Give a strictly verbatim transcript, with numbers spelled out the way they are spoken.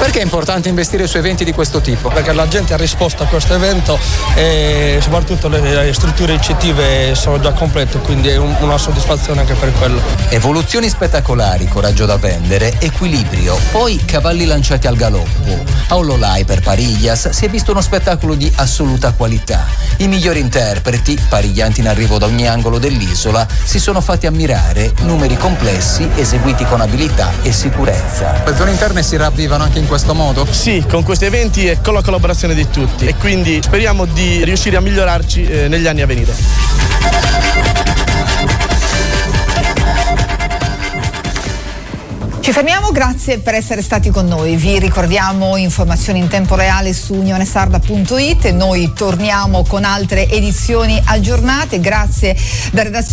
Perché è importante investire su eventi di questo tipo? Perché la gente ha risposto a questo evento e soprattutto le, le strutture ricettive sono già complete, quindi è un, una soddisfazione anche per quello. Evoluzioni spettacolari, coraggio da vendere, equilibrio, poi cavalli lanciati al galoppo. A Ololai per Parillas si è visto uno spettacolo di assoluta qualità. I migliori interpreti, pariglianti in arrivo da ogni angolo dell'isola, si sono fatti ammirare, numeri complessi eseguiti con abilità e sicurezza. Le zone interne si ravvivano anche in questo modo? Sì, con questi eventi e con la collaborazione di tutti e quindi speriamo di riuscire a migliorarci eh, negli anni a venire. Ci fermiamo, grazie per essere stati con noi. Vi ricordiamo informazioni in tempo reale su unionesarda punto it. Noi torniamo con altre edizioni aggiornate. Grazie da redazione